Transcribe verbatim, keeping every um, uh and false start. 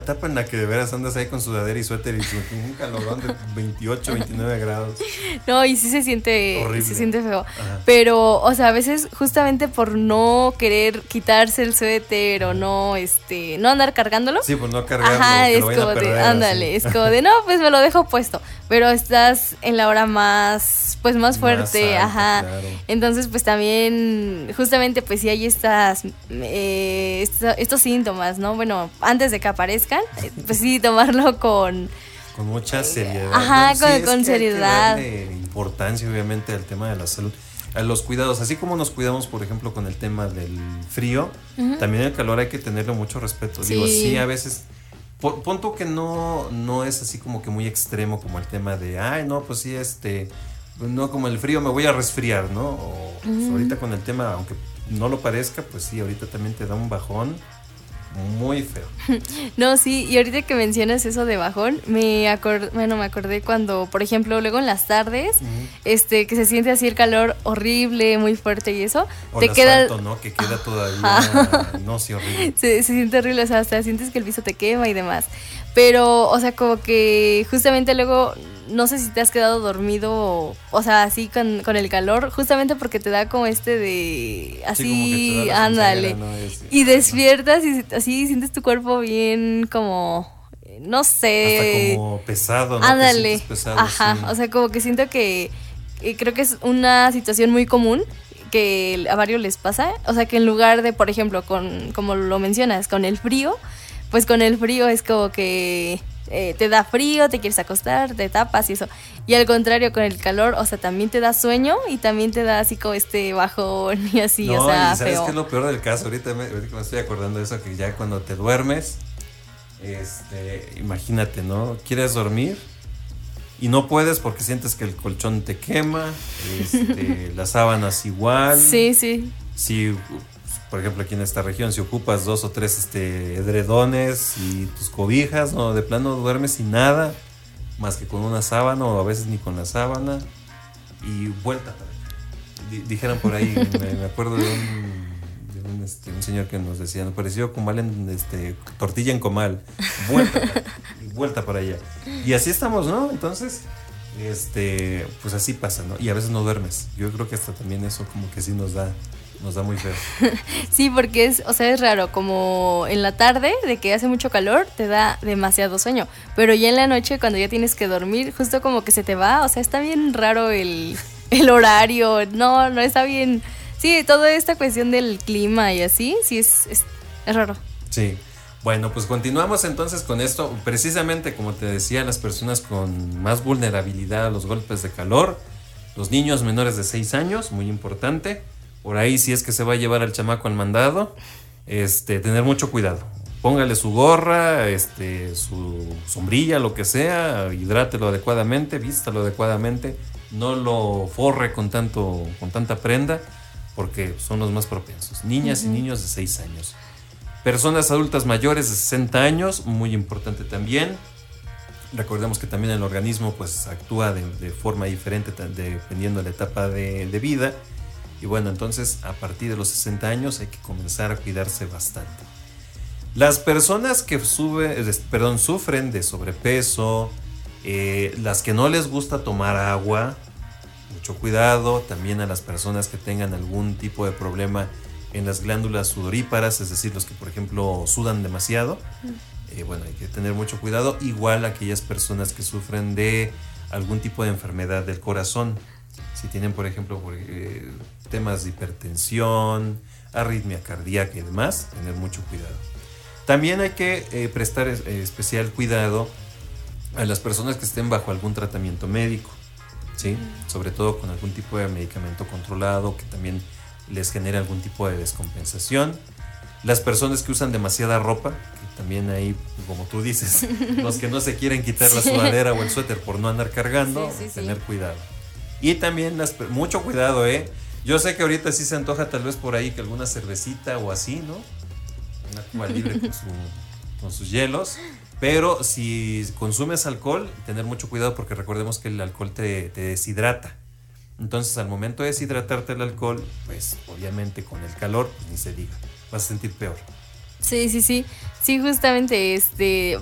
etapa en la que de veras andas ahí con sudadera y suéter y un calorón de veintiocho, veintinueve grados. No, y sí se siente, horrible. Se siente feo. Ajá. Pero, o sea, a veces justamente por no querer quitarse el suéter o no, este, no andar cargándolo. Sí, pues no cargarlo. Ajá, que es lo vayan como a perder, de, ándale, así. es como de, no, pues me lo dejo puesto. Pero estás en la hora más, pues más fuerte, Más alta, ajá. claro. Entonces, pues también, justamente, pues sí hay estas, eh, esto- estos síntomas, ¿no? Bueno, antes de que aparezcan, eh, pues sí, tomarlo con... Con mucha seriedad. Ajá, ¿no? con- es con que seriedad. Hay que darle importancia, obviamente, al tema de la salud. A los cuidados, así como nos cuidamos, por ejemplo, con el tema del frío, uh-huh. también el calor hay que tenerle mucho respeto. Sí. Digo, sí, a veces... Punto que no, no es así como que muy extremo como el tema de, ay, no, pues sí, este, no como el frío me voy a resfriar, ¿no? O pues, uh-huh. ahorita con el tema, aunque no lo parezca, pues sí, ahorita también te da un bajón muy feo. No, sí, y ahorita que mencionas eso de bajón, me acordé, bueno, me acordé cuando, por ejemplo, luego en las tardes, uh-huh. este, que se siente así el calor horrible, muy fuerte y eso, o te el queda, asfalto, ¿no? Que queda todavía, no, sí, horrible. Se, se siente horrible, o sea, hasta sientes que el piso te quema y demás. Pero, o sea, como que justamente luego, no sé si te has quedado dormido, o, o sea, así con, con el calor, justamente porque te da como este de, así, sí, ándale, ¿no? Es, y despiertas y así sientes tu cuerpo bien como, no sé. Hasta como pesado, ¿no? Ándale, pesado, ajá, sí. O sea, como que siento que, que creo que es una situación muy común que a varios les pasa, o sea, que en lugar de, por ejemplo, con, como lo mencionas, con el frío, pues con el frío es como que eh, te da frío, te quieres acostar, te tapas y eso. Y al contrario, con el calor, o sea, también te da sueño y también te da así como este bajón y así, no, o sea, y ¿sabes feo. qué es lo peor del caso? Ahorita me, ahorita me estoy acordando de eso, que ya cuando te duermes, este, imagínate, ¿no? ¿Quieres dormir? Y no puedes porque sientes que el colchón te quema, este, las sábanas igual. Sí, sí. Si, por ejemplo, aquí en esta región, si ocupas dos o tres este, edredones y tus cobijas, no, de plano duermes sin nada, más que con una sábana o a veces ni con la sábana, y vuelta para allá. Dijeron por ahí, me, me acuerdo de un, de un, este, un señor que nos decía, nos pareció comal en, este, tortilla en comal, vuelta para allá, y vuelta para allá. Y así estamos, ¿no? Entonces, este, pues así pasa, ¿no? Y a veces no duermes. Yo creo que hasta también eso como que sí nos da Nos da muy feo. Sí, porque es, o sea, es raro, como en la tarde, de que hace mucho calor, te da demasiado sueño, pero ya en la noche, cuando ya tienes que dormir, justo como que se te va, o sea, está bien raro el, el horario, no, no está bien, sí, toda esta cuestión del clima y así, sí, es, es, es raro. Sí, bueno, pues continuamos entonces con esto, precisamente como te decía, las personas con más vulnerabilidad a los golpes de calor, los niños menores de seis años, muy importante. Por ahí, si es que se va a llevar al chamaco al mandado, este, tener mucho cuidado. Póngale su gorra, este, su sombrilla, lo que sea, hidrátelo adecuadamente, vístalo adecuadamente, no lo forre con tanto, con tanta prenda, porque son los más propensos. Niñas uh-huh. y niños de seis años. Personas adultas mayores de sesenta años, muy importante también. Recordemos que también el organismo pues actúa de, de forma diferente dependiendo de la etapa de, de vida. Y bueno, entonces a partir de los sesenta años hay que comenzar a cuidarse bastante. Las personas que sube, perdón, sufren de sobrepeso, eh, las que no les gusta tomar agua, mucho cuidado. También a las personas que tengan algún tipo de problema en las glándulas sudoríparas, es decir, los que por ejemplo sudan demasiado, eh, bueno, hay que tener mucho cuidado. Igual aquellas personas que sufren de algún tipo de enfermedad del corazón. Si tienen, por ejemplo, por, eh, temas de hipertensión, arritmia cardíaca y demás, tener mucho cuidado. También hay que eh, prestar eh, especial cuidado a las personas que estén bajo algún tratamiento médico, ¿sí? Sobre todo con algún tipo de medicamento controlado que también les genere algún tipo de descompensación. Las personas que usan demasiada ropa, que también ahí, como tú dices, los que no se quieren quitar la sudadera o el suéter por no andar cargando, sí, sí, tener sí. cuidado. Y también las, mucho cuidado, ¿eh? Yo sé que ahorita sí se antoja tal vez por ahí que alguna cervecita o así, ¿no? Una Cuba Libre con, su, con sus hielos. Pero si consumes alcohol, tener mucho cuidado porque recordemos que el alcohol te, te deshidrata. Entonces al momento de deshidratarte el alcohol, pues obviamente con el calor, pues ni se diga, vas a sentir peor. Sí, sí, sí. Sí, justamente, este,